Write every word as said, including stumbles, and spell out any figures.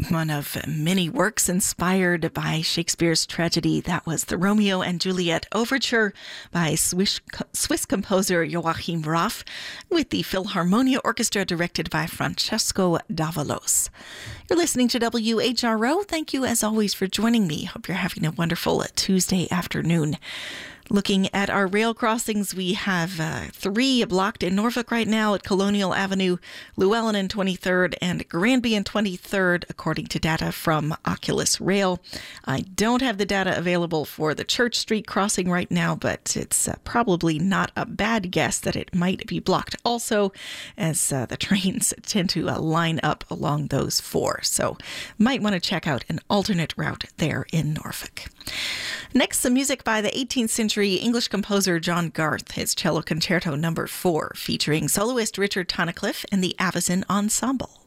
one of many works inspired by Shakespeare's tragedy. That was the Romeo and Juliet Overture by Swiss, Swiss composer Joachim Raff with the Philharmonia Orchestra directed by Francesco Davalos. You're listening to W H R O. Thank you as always for joining me. Hope you're having a wonderful Tuesday afternoon. Looking at our rail crossings, we have uh, three blocked in Norfolk right now at Colonial Avenue, Llewellyn and twenty-third, and Granby and twenty-third, according to data from Oculus Rail. I don't have the data available for the Church Street crossing right now, but it's uh, probably not a bad guess that it might be blocked also, as uh, the trains tend to uh, line up along those four. So might want to check out an alternate route there in Norfolk. Next, some music by the eighteenth century English composer John Garth, his Cello Concerto number four, featuring soloist Richard Tunnicliffe and the Avison Ensemble.